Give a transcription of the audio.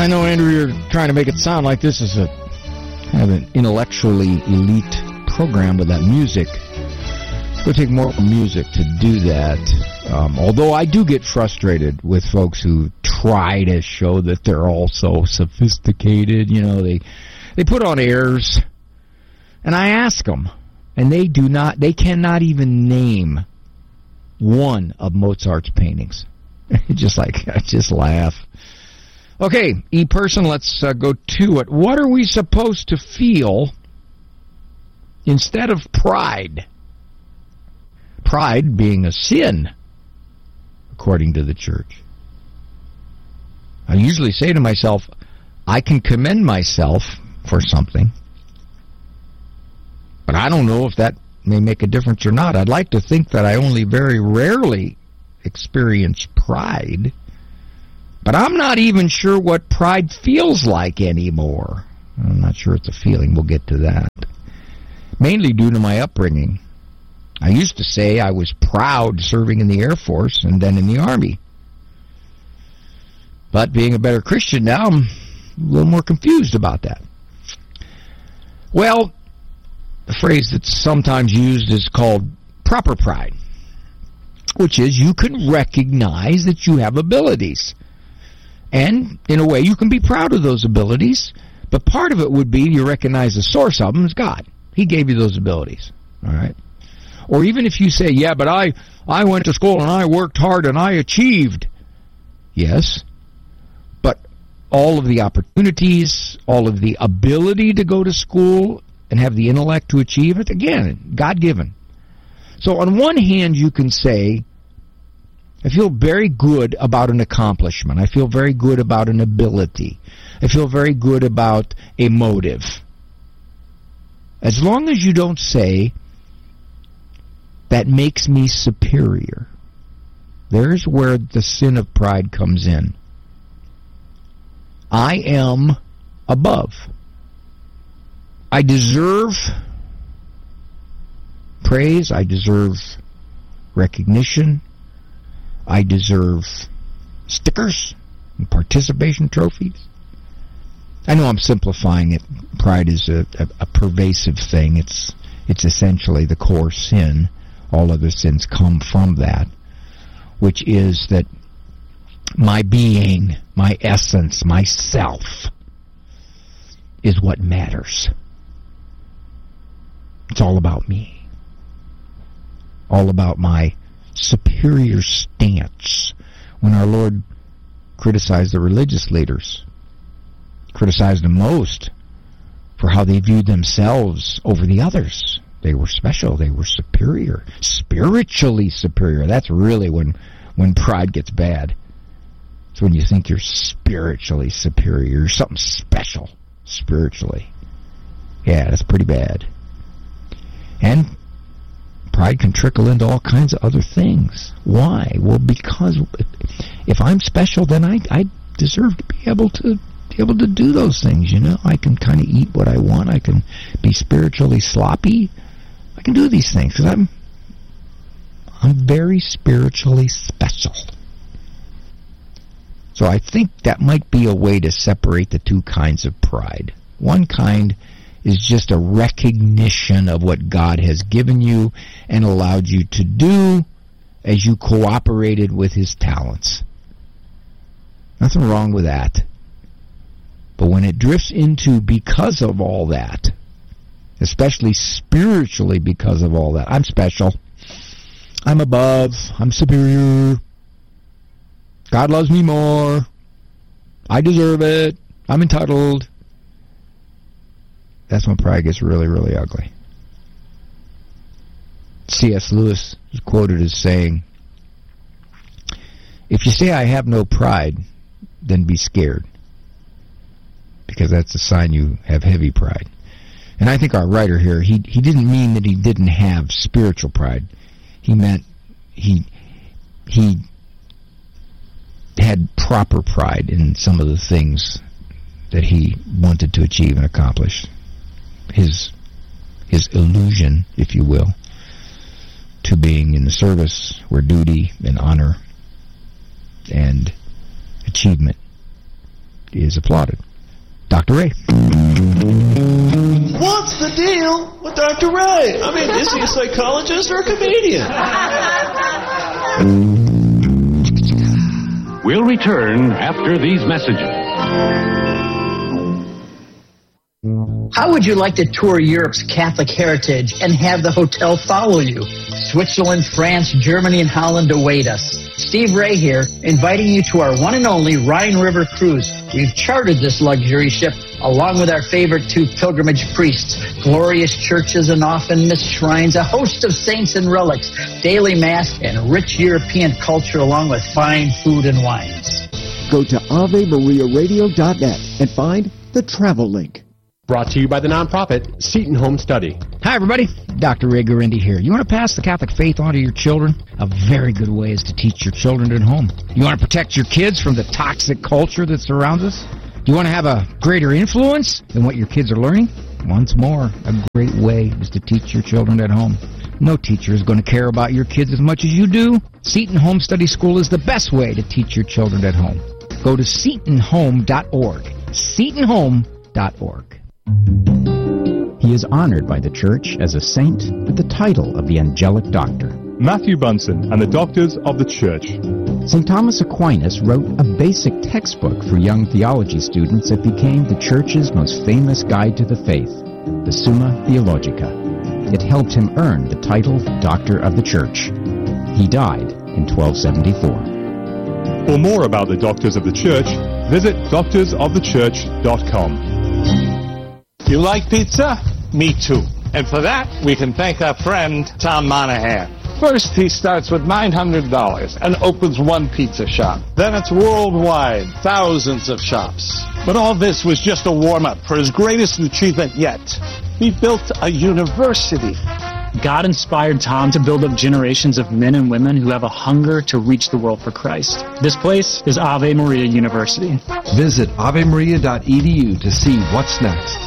I know, Andrew, you're trying to make it sound like this is a kind of an intellectually elite program with that music. It would take more music to do that. Although I do get frustrated with folks who try to show that they're all so sophisticated. You know, they put on airs, and I ask them, and they cannot even name one of Mozart's paintings. I just laugh. Okay, E-person, let's go to it. What are we supposed to feel instead of pride? Pride being a sin, according to the church. I usually say to myself, I can commend myself for something, but I don't know if that may make a difference or not. I'd like to think that I only very rarely experience pride, but I'm not even sure what pride feels like anymore. I'm not sure it's a feeling. We'll get to that. Mainly due to my upbringing. I used to say I was proud serving in the Air Force and then in the Army. But being a better Christian now, I'm a little more confused about that. Well, the phrase that's sometimes used is called proper pride, which is you can recognize that you have abilities. And, in a way, you can be proud of those abilities, but part of it would be you recognize the source of them is God. He gave you those abilities, all right? Or even if you say, yeah, but I went to school and I worked hard and I achieved. Yes, but all of the opportunities, all of the ability to go to school and have the intellect to achieve it, again, God-given. So on one hand, you can say, I feel very good about an accomplishment. I feel very good about an ability. I feel very good about a motive. As long as you don't say, that makes me superior. There's where the sin of pride comes in. I am above. I deserve praise. I deserve recognition. I deserve stickers and participation trophies. I know I'm simplifying it. Pride is a pervasive thing. It's essentially the core sin. All other sins come from that, which is that my being, my essence, myself is what matters. It's all about me. All about my superior stance. When our Lord criticized the religious leaders, criticized them most for how they viewed themselves over the others. They were special. They were superior. Spiritually superior. That's really when pride gets bad. It's when you think you're spiritually superior. You're something special spiritually. Yeah, that's pretty bad. And pride can trickle into all kinds of other things. Why? Well, because if I'm special, then I deserve to be able to do those things, you know. I can kind of eat what I want. I can be spiritually sloppy. I can do these things because I'm very spiritually special. So I think that might be a way to separate the two kinds of pride. One kind is just a recognition of what God has given you and allowed you to do as you cooperated with His talents. Nothing wrong with that. But when it drifts into because of all that, especially spiritually because of all that, I'm special, I'm above, I'm superior, God loves me more, I deserve it, I'm entitled, that's when pride gets really, really ugly. C.S. Lewis is quoted as saying, if you say I have no pride, then be scared, because that's a sign you have heavy pride. And I think our writer here, he didn't mean that he didn't have spiritual pride. He meant he had proper pride in some of the things that he wanted to achieve and accomplish. His illusion, if you will, to being in the service where duty and honor and achievement is applauded. Dr. Ray. What's the deal with Dr. Ray? I mean, is he a psychologist or a comedian? We'll return after these messages. How would you like to tour Europe's Catholic heritage and have the hotel follow you? Switzerland, France, Germany, and Holland await us. Steve Ray here, inviting you to our one and only Rhine River Cruise. We've chartered this luxury ship along with our favorite 2 pilgrimage priests, glorious churches and often missed shrines, a host of saints and relics, daily mass, and rich European culture along with fine food and wines. Go to AveMariaRadio.net and find the travel link. Brought to you by the nonprofit Seton Home Study. Hi, everybody. Dr. Ray Guarendi here. You want to pass the Catholic faith on to your children? A very good way is to teach your children at home. You want to protect your kids from the toxic culture that surrounds us? Do you want to have a greater influence than what your kids are learning? Once more, a great way is to teach your children at home. No teacher is going to care about your kids as much as you do. Seton Home Study School is the best way to teach your children at home. Go to SetonHome.org. SetonHome.org. He is honored by the Church as a saint with the title of the Angelic Doctor. Matthew Bunson and the Doctors of the Church. St. Thomas Aquinas wrote a basic textbook for young theology students that became the Church's most famous guide to the faith, the Summa Theologica. It helped him earn the title Doctor of the Church. He died in 1274. For more about the Doctors of the Church, visit doctorsofthechurch.com. You like pizza? Me too. And for that, we can thank our friend Tom Monahan. First, he starts with $900 and opens one pizza shop. Then it's worldwide, thousands of shops. But all this was just a warm-up for his greatest achievement yet. He built a university. God inspired Tom to build up generations of men and women who have a hunger to reach the world for Christ. This place is Ave Maria University. Visit avemaria.edu to see what's next.